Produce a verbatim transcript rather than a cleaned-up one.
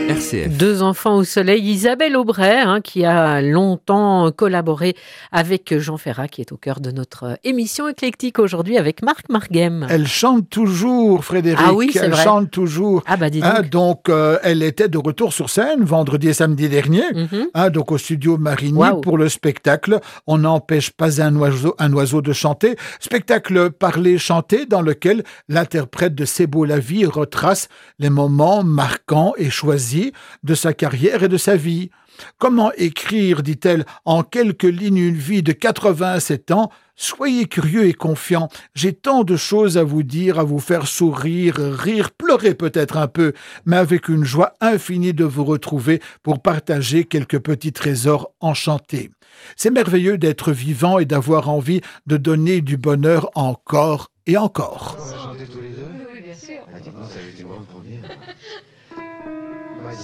R C F. Deux enfants au soleil, Isabelle Aubray, hein, qui a longtemps collaboré avec Jean Ferrat, qui est au cœur de notre émission éclectique aujourd'hui avec Marc Marguem. Elle chante toujours, Frédéric. Ah oui, c'est elle vrai. chante toujours. Ah bah dis donc. Hein, donc, euh, elle était de retour sur scène vendredi et samedi dernier, Mm-hmm. hein, donc au studio Marigny Wow. pour le spectacle « On n'empêche pas un oiseau, un oiseau de chanter ». Spectacle parlé-chanté dans lequel l'interprète de C'est beau la vie retrace les moments marquants et choisis de sa carrière et de sa vie. Comment écrire, dit-elle, en quelques lignes une vie de quatre-vingt-sept ans? Soyez curieux et confiants. J'ai tant de choses à vous dire, à vous faire sourire, rire, pleurer peut-être un peu, mais avec une joie infinie de vous retrouver pour partager quelques petits trésors enchantés. C'est merveilleux d'être vivant et d'avoir envie de donner du bonheur encore et encore. On va chanter tous les deux ? Oui, bien sûr. Ah, dis-moi, ça a été moi le premier.